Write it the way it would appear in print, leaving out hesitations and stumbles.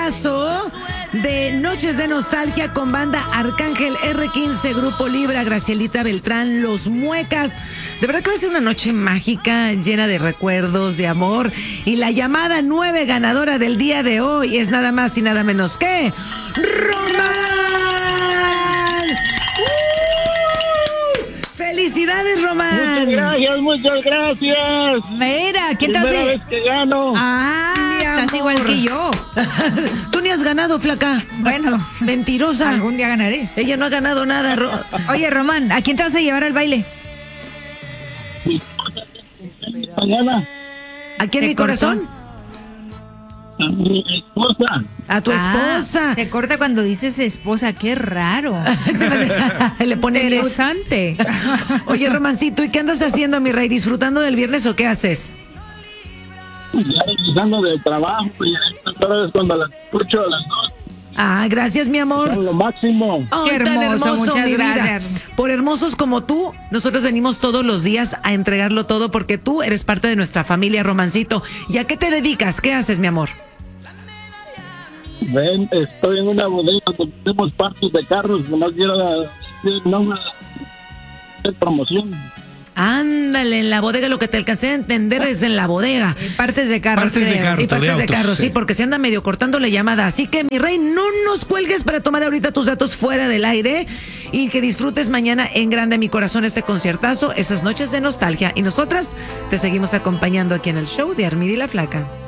conciertazo de Noches de Nostalgia con banda Arcángel, R15, Grupo Libra, Gracielita Beltrán, Los Muecas. De verdad que va a ser una noche mágica, llena de recuerdos, de amor. Y la llamada 9 ganadora del día de hoy es nada más y nada menos que Román. ¡Felicidades, Román! Muchas gracias. Mira, ¿quién te Primera hace? vez que gano. Estás igual que yo. Tú ni has ganado, flaca. Bueno, Mentirosa. algún día ganaré. Ella no ha ganado nada. Oye, Román, ¿a quién te vas a llevar al baile? Mañana ¿A quién, ¿Se mi cortó? corazón? a mi esposa. A tu esposa. Se corta cuando dices esposa, qué raro. Se me hace- Le pone mute. Interesante. Oye, Romancito, ¿y qué andas haciendo, mi rey? ¿Disfrutando del viernes o qué haces? Ya regresando del trabajo, y otra vez cuando las escucho a las 2, Ah, gracias, mi amor. son lo máximo. Ay, Qué tan hermoso, muchas mi vida. gracias. Por hermosos como tú, nosotros venimos todos los días a entregarlo todo porque tú eres parte de nuestra familia, Romancito. ¿Y a qué te dedicas? ¿Qué haces, mi amor? Ven, estoy en una bodega donde tenemos partes de carros, no quiero hacer promoción. Ándale, en la bodega, lo que te alcancé a entender es en la bodega. Partes de carros, Partes de creo. carro. Y partes de autos, carro, sí, sí. porque se anda medio cortando la llamada. Así que, mi rey, no nos cuelgues para tomar ahorita tus datos fuera del aire y que disfrutes mañana en grande mi corazón este conciertazo, esas noches de nostalgia. Y nosotras te seguimos acompañando aquí en el show de Armida y la Flaca.